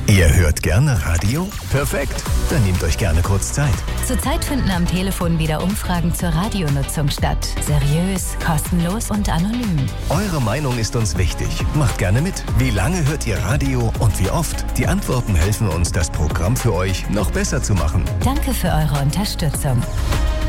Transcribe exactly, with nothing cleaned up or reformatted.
Ihr hört gerne Radio? Perfekt, dann nehmt euch gerne kurz Zeit. Zurzeit finden am Telefon wieder Umfragen zur Radionutzung statt. Seriös, kostenlos und anonym. Eure Meinung ist uns wichtig. Macht gerne mit. Wie lange hört ihr Radio und wie oft? Die Antworten helfen uns, das Programm für euch noch besser zu machen. Danke für eure Unterstützung.